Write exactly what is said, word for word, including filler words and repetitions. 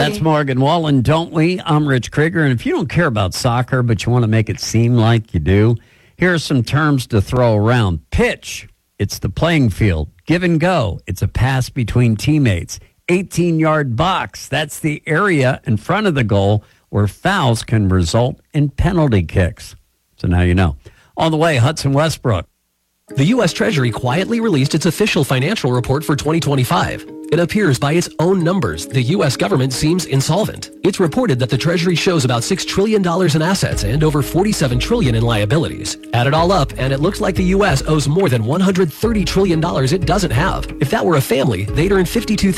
That's Morgan Wallen, don't we? I'm Rich Krieger, and if you don't care about soccer, but you want to make it seem like you do, here are some terms to throw around. Pitch, it's the playing field. Give and go, it's a pass between teammates. eighteen-yard box, that's the area in front of the goal where fouls can result in penalty kicks. So now you know. On the way, Hudson Westbrook. The U S Treasury quietly released its official financial report for twenty twenty-five. It appears by its own numbers, the U S government seems insolvent. It's reported that the Treasury shows about six trillion dollars in assets and over forty-seven trillion dollars in liabilities. Add it all up, and it looks like the U S owes more than one hundred thirty trillion dollars it doesn't have. If that were a family, they'd earn fifty-two thousand dollars